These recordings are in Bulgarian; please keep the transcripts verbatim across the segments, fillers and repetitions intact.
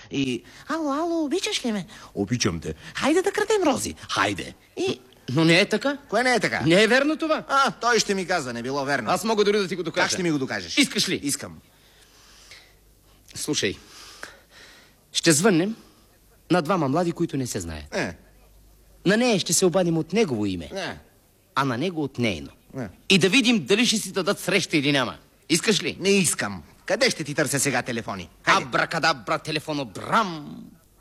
И... Ало, ало, обичаш ли ме? Обичам те. Хайде да крадем рози. Хайде. И... Но не е така. Кое не е така? Не е верно това. А, той ще ми каза, не било верно. Аз мога дори да ти го докажа. Как ще ми го докажеш? Искаш ли? Искам. Слушай, ще звъннем на двама млади, които не се знаят. Не. На нея ще се обадим от негово име, Не. а на него от нейно. Не. И да видим дали ще си дадат среща или няма. Искаш ли? Не искам. Къде ще ти търся сега телефони? Хайде. Абракадабра, телефонобрам.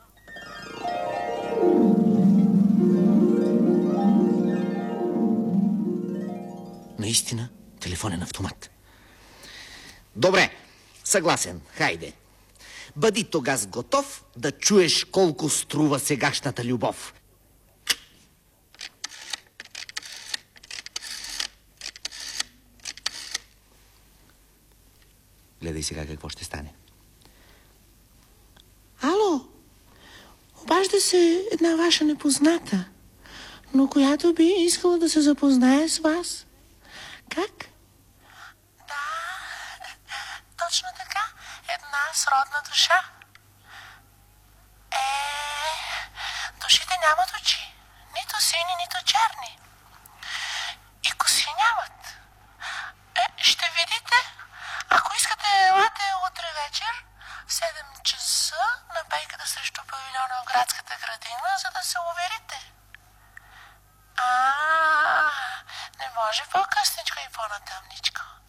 Наистина, телефонен автомат. Добре, съгласен. Хайде. Бъди тогаз готов да чуеш колко струва сегашната любов. Гледай сега какво ще стане. Ало, обажда се една ваша непозната, но която би искала да се запознае с вас. Как? Да, точно така. Една сродна душа. Е, душите нямат очи. Нито сини, нито черни. И коси нямат. Е, ще видите. Ако искате, елате утре вечер в седем часа на пейката срещу павилиона в градската градина, за да се уверите. А, не може по-късничко и по-натъмничко.